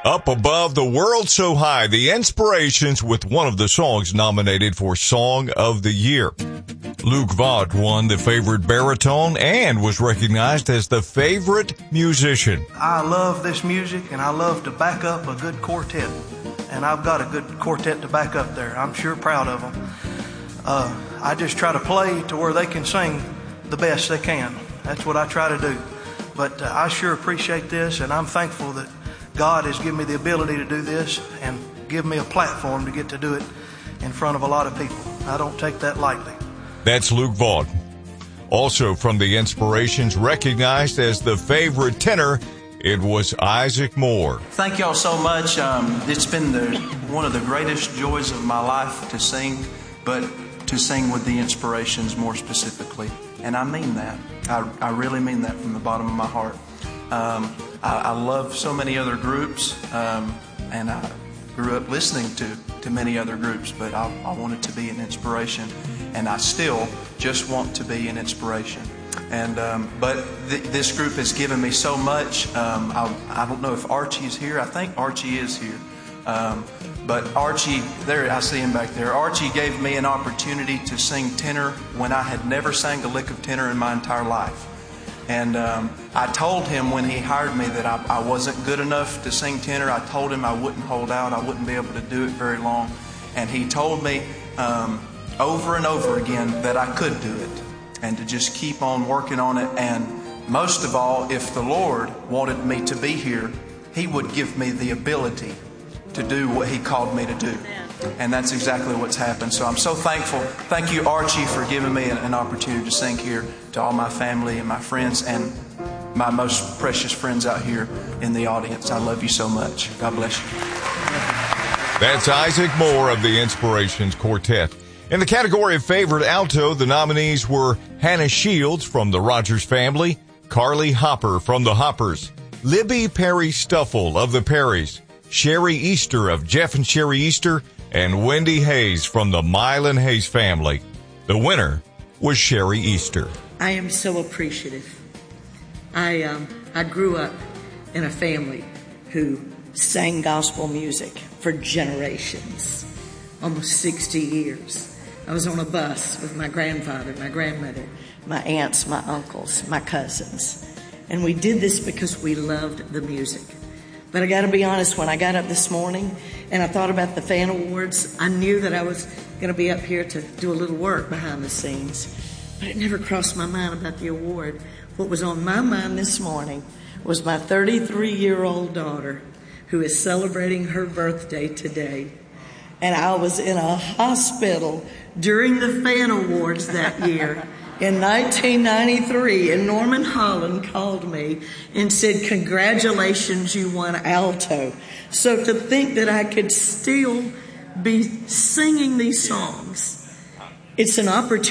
Up above the world so high, the Inspirations with one of the songs nominated for Song of the Year. Luke Vaught won the favorite baritone and was recognized as the favorite musician. I love this music and I love to back up a good quartet. And I've got a good quartet to back up there. I'm sure proud of them. I just try to play to where they can sing the best they can. That's what I try to do. But I sure appreciate this, and I'm thankful that God has given me the ability to do this and give me a platform to get to do it in front of a lot of people. I don't take that lightly. That's Luke Vaught. Also from the Inspirations, recognized as the favorite tenor, it was Isaac Moore. Thank y'all so much. It's been one of the greatest joys of my life to sing, but to sing with the Inspirations more specifically. And I mean that. I really mean that from the bottom of my heart. I love so many other groups, and I grew up listening to many other groups, but I wanted to be an inspiration, and I still just want to be an inspiration. And but this group has given me so much. I don't know if Archie is here. I think Archie is here. But Archie, there, I see him back there. Archie gave me an opportunity to sing tenor when I had never sang a lick of tenor in my entire life. And I told him when he hired me that I wasn't good enough to sing tenor. I told him I wouldn't hold out. I wouldn't be able to do it very long. And he told me over and over again that I could do it and to just keep on working on it. And most of all, if the Lord wanted me to be here, He would give me the ability to do what He called me to do. And that's exactly what's happened. So I'm so thankful. Thank you, Archie, for giving me an opportunity to sing here, to all my family and my friends and my most precious friends out here in the audience. I love you so much. God bless you. That's Isaac Moore of the Inspirations Quartet. In the category of favorite alto, the nominees were Hannah Shields from the Rogers Family, Carly Hopper from the Hoppers, Libby Perry Stuffle of the Perrys, Sherry Easter of Jeff and Sherry Easter, and Wendy Hayes from the Mylan Hayes family. The winner was Sherry Easter. I am so appreciative. I grew up in a family who sang gospel music for generations, almost 60 years. I was on a bus with my grandfather, my grandmother, my aunts, my uncles, my cousins. And we did this because we loved the music. But I got to be honest, when I got up this morning and I thought about the fan awards, I knew that I was going to be up here to do a little work behind the scenes. But it never crossed my mind about the award. What was on my mind this morning was my 33-year-old daughter who is celebrating her birthday today. And I was in a hospital during the fan awards that year. In 1993, and Norman Holland called me and said, "Congratulations, you won alto." So to think that I could still be singing these songs, it's an opportunity.